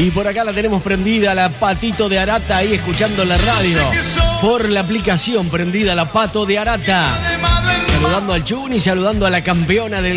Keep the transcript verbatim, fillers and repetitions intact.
Y por acá la tenemos prendida, la Patito de Arata, ahí escuchando la radio. Por la aplicación prendida, la Pato de Arata. Saludando al Juni, saludando a la campeona del